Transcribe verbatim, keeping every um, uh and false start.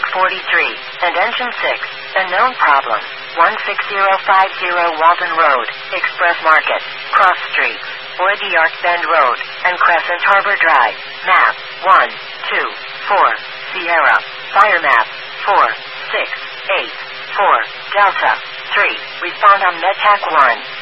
forty-three, and engine six, unknown problem. one six zero five zero Walden Road, Express Market, Cross Street, Woody Ark Bend Road, and Crescent Harbor Drive. Map, one, two, four, Sierra. Fire map, four, six, eight, four, Delta, three. Respond on MedTech one.